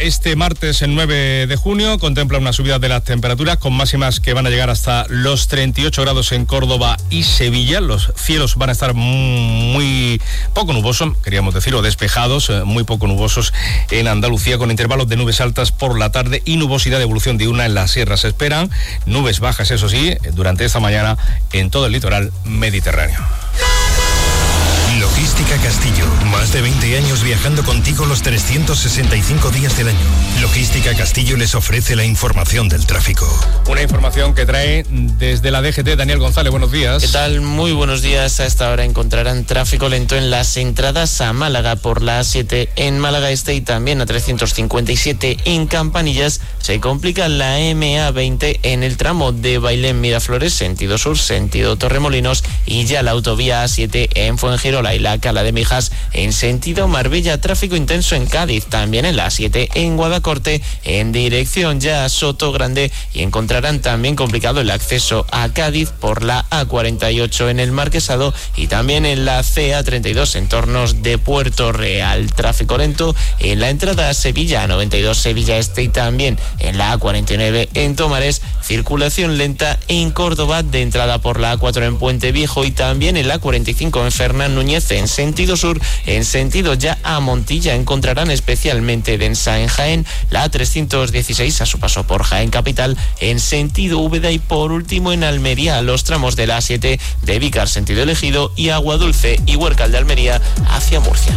este martes, el 9 de junio, contempla una subida de las temperaturas con máximas que van a llegar hasta los 38 grados en Córdoba y Sevilla. Los cielos van a estar muy poco nubosos, queríamos decir, o despejados, muy poco nubosos en Andalucía, con intervalos de nubes altas por la tarde y nubosidad de evolución diurna en las sierras. Se esperan nubes bajas, eso sí, durante esta mañana en todo el litoral mediterráneo. Logística Castillo, más de 20 años viajando contigo los 365 días del año. Logística Castillo les ofrece la información del tráfico. Una información que trae desde la DGT Daniel González, buenos días. ¿Qué tal? Muy buenos días. A esta hora encontrarán tráfico lento en las entradas a Málaga por la A7 en Málaga Este y también a 357 en Campanillas. Se complica la MA20 en el tramo de Bailén Miraflores, sentido sur, sentido Torremolinos, y ya la autovía A7 en Fuengirola y la Cala de Mijas en sentido Marbella. Tráfico intenso en Cádiz, también en la A7 en Guadacorte en dirección ya a Soto Grande, y encontrarán también complicado el acceso a Cádiz por la A48 en el Marquesado y también en la CA32 en tornos de Puerto Real. Tráfico lento en la entrada a Sevilla, 92 Sevilla Este, y también en la A49 en Tomares. Circulación lenta en Córdoba de entrada por la A4 en Puente Viejo y también en la A45 en Fernán Núñez en sentido sur. En sentido ya a Montilla encontrarán especialmente densa en Jaén la A316 a su paso por Jaén Capital en sentido Úbeda, y por último en Almería los tramos de la A7 de Vícar sentido Ejido y Aguadulce y Huércal de Almería hacia Murcia.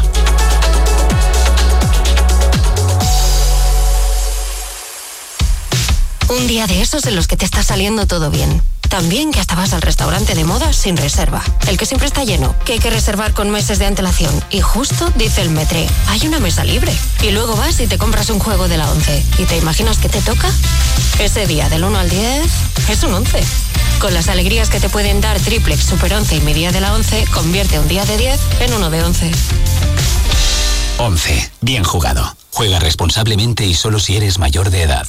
Un día de esos en los que te está saliendo todo bien. También que hasta vas al restaurante de moda sin reserva. El que siempre está lleno, que hay que reservar con meses de antelación. Y justo dice el metre, hay una mesa libre. Y luego vas y te compras un juego de la 11. ¿Y te imaginas que te toca? Ese día del 1 al 10 es un 11. Con las alegrías que te pueden dar Triplex, Super 11 y mi día de la 11, convierte un día de 10 en uno de 11. 11. Bien jugado. Juega responsablemente y solo si eres mayor de edad.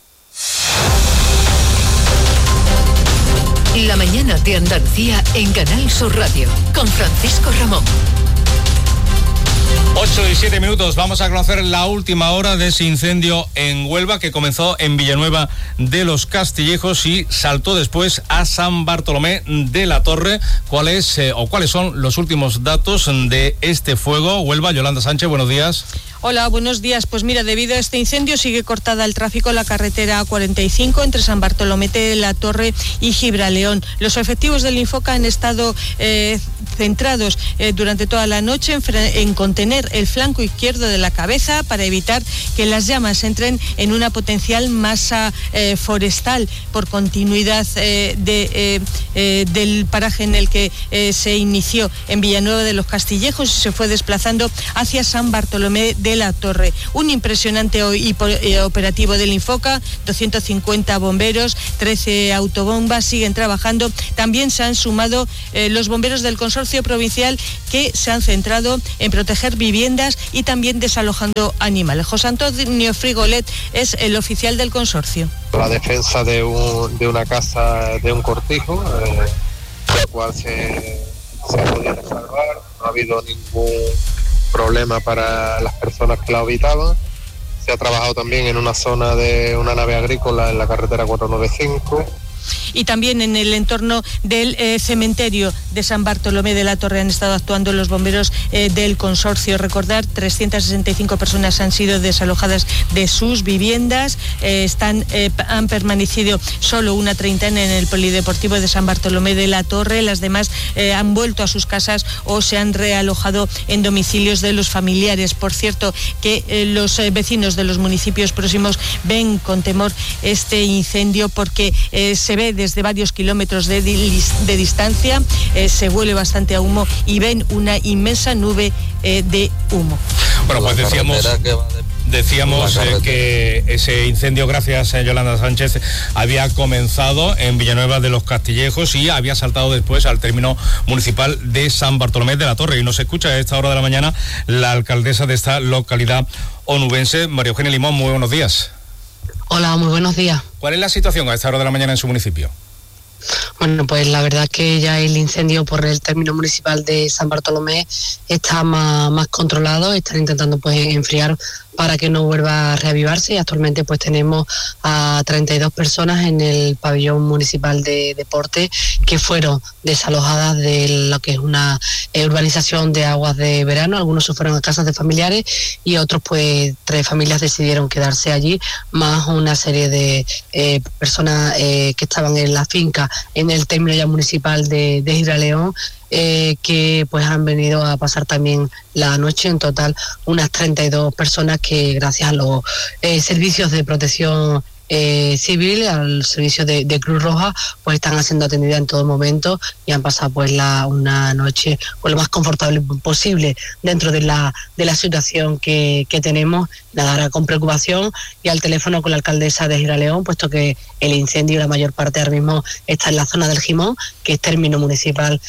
La mañana de Andalucía en Canal Sur Radio, con Francisco Ramón. 8 y 7 minutos, vamos a conocer la última hora de ese incendio en Huelva que comenzó en Villanueva de los Castillejos y saltó después a San Bartolomé de la Torre. ¿Cuáles son los últimos datos de este fuego? Huelva, Yolanda Sánchez, buenos días. Hola, buenos días. Pues mira, debido a este incendio sigue cortada el tráfico en la carretera A45 entre San Bartolomé de la Torre y Gibraleón. Los efectivos del Infoca han estado centrados durante toda la noche en contener el flanco izquierdo de la cabeza para evitar que las llamas entren en una potencial masa forestal por continuidad del paraje en el que se inició en Villanueva de los Castillejos y se fue desplazando hacia San Bartolomé de la Torre. Un impresionante operativo del Infoca, 250 bomberos, 13 autobombas siguen trabajando. También se han sumado los bomberos del consorcio provincial que se han centrado en proteger viviendas y también desalojando animales. José Antonio Frigolet es el oficial del consorcio. La defensa de una casa, de un cortijo, la cual se ha podido salvar, no ha habido ningún problema para las personas que la habitaban. Se ha trabajado también en una zona de una nave agrícola en la carretera 495. Y también en el entorno del cementerio de San Bartolomé de la Torre han estado actuando los bomberos del consorcio. Recordar, 365 personas han sido desalojadas de sus viviendas, han permanecido solo una treintena en el polideportivo de San Bartolomé de la Torre, las demás han vuelto a sus casas o se han realojado en domicilios de los familiares. Por cierto, que los vecinos de los municipios próximos ven con temor este incendio porque se ve desde varios kilómetros de distancia, se huele bastante a humo y ven una inmensa nube de humo. Bueno, pues decíamos que ese incendio, gracias a Yolanda Sánchez, había comenzado en Villanueva de los Castillejos y había saltado después al término municipal de San Bartolomé de la Torre. Y nos escucha a esta hora de la mañana la alcaldesa de esta localidad onubense, María Eugenia Limón. Muy buenos días. Hola, muy buenos días. ¿Cuál es la situación a esta hora de la mañana en su municipio? Bueno, pues la verdad que ya el incendio por el término municipal de San Bartolomé está más controlado, están intentando pues enfriar para que no vuelva a reavivarse, y actualmente pues tenemos a 32 personas en el pabellón municipal de deporte que fueron desalojadas de lo que es una urbanización de aguas de verano. Algunos se fueron a casas de familiares y otros pues 3 familias decidieron quedarse allí, más una serie de personas que estaban en la finca en el término ya municipal de Gibraleón, que pues han venido a pasar también la noche. En total unas 32 personas que gracias a los servicios de protección civil, al servicio de Cruz Roja, pues están siendo atendidas en todo momento y han pasado pues una noche pues lo más confortable posible dentro de la situación que tenemos. Nada, ahora con preocupación y al teléfono con la alcaldesa de Gibraleón, puesto que el incendio, la mayor parte ahora mismo está en la zona del Gimón, que es término municipal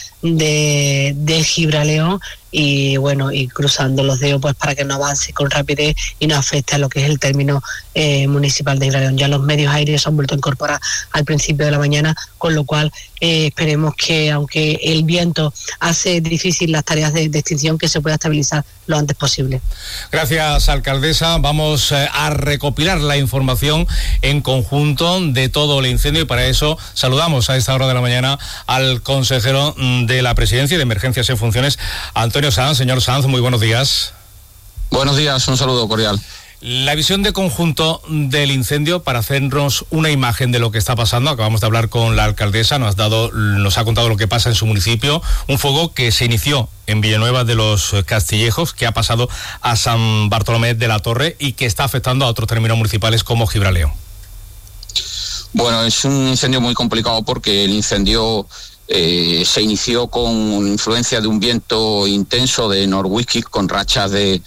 de Gibraleón, y bueno, y cruzando los dedos pues para que no avance con rapidez y no afecte a lo que es el término municipal de Gibraleón. Ya los medios aéreos se han vuelto a incorporar al principio de la mañana, con lo cual esperemos que, aunque el viento hace difícil las tareas de extinción, que se pueda estabilizar lo antes posible. Gracias, alcaldesa. Vamos a recopilar la información en conjunto de todo el incendio, y para eso saludamos a esta hora de la mañana al consejero de la Presidencia y de Emergencias en Funciones, Antonio Sanz. Señor Sanz, muy buenos días. Buenos días, un saludo cordial. La visión de conjunto del incendio, para hacernos una imagen de lo que está pasando. Acabamos de hablar con la alcaldesa, nos ha contado lo que pasa en su municipio. Un fuego que se inició en Villanueva de los Castillejos, que ha pasado a San Bartolomé de la Torre y que está afectando a otros términos municipales como Gibraleón. Bueno, es un incendio muy complicado porque el incendio se inició con influencia de un viento intenso de norwest, con rachas de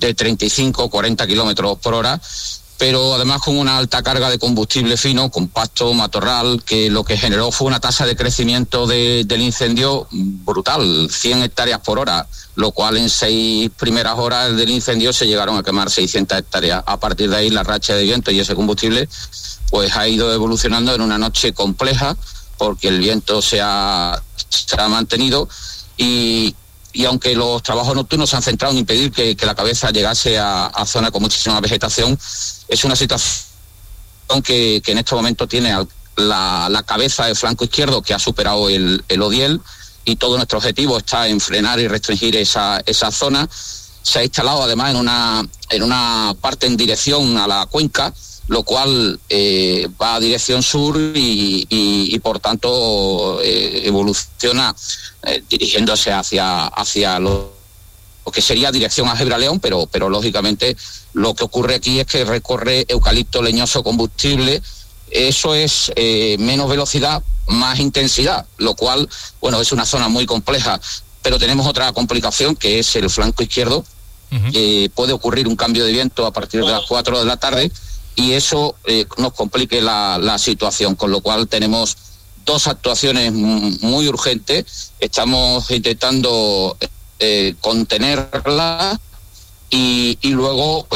35-40 kilómetros por hora, pero además con una alta carga de combustible fino, compacto, matorral, que lo que generó fue una tasa de crecimiento del incendio brutal, 100 hectáreas por hora, lo cual en 6 primeras horas del incendio se llegaron a quemar 600 hectáreas. A partir de ahí la racha de viento y ese combustible pues ha ido evolucionando en una noche compleja, porque el viento se ha mantenido y aunque los trabajos nocturnos se han centrado en impedir que la cabeza llegase a zonas con muchísima vegetación, es una situación que en este momento tiene la cabeza del flanco izquierdo, que ha superado el Odiel, y todo nuestro objetivo está en frenar y restringir esa zona. Se ha instalado además en una parte en dirección a la cuenca, lo cual va a dirección sur y por tanto evoluciona dirigiéndose hacia lo que sería dirección a Gibraleón, pero lógicamente lo que ocurre aquí es que recorre eucalipto leñoso combustible. Eso es menos velocidad, más intensidad, lo cual, bueno, es una zona muy compleja, pero tenemos otra complicación, que es el flanco izquierdo. Puede ocurrir un cambio de viento a partir de las 4 de la tarde, y eso nos complique la situación, con lo cual tenemos 2 actuaciones muy urgentes. Estamos intentando contenerla y luego